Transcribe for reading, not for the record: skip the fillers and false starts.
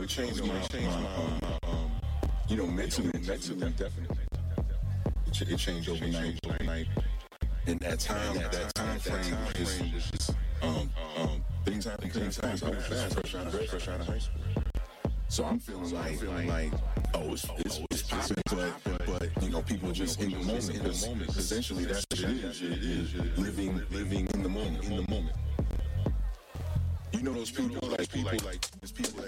changed my mentally, definitely. It changed overnight. And that time frame is just, things happen fast. I was fresh out of high school. So I'm feeling like, oh, it's popping, but people just in the moment. Essentially, that's what it is living in the moment. You know those people like